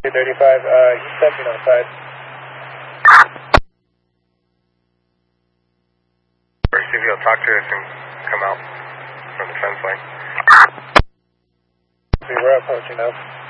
235, he's stepping outside. See if he'll talk to us and come out from the fence line. See, we're approaching us.